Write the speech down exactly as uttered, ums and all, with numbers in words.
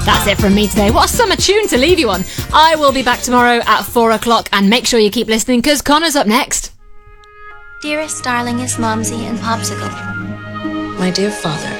That's it from me today. What a summer tune to leave you on. I will be back tomorrow at four o'clock, and make sure you keep listening because Connor's up next. Dearest, darlingest Momsy and Popsicle. My dear father,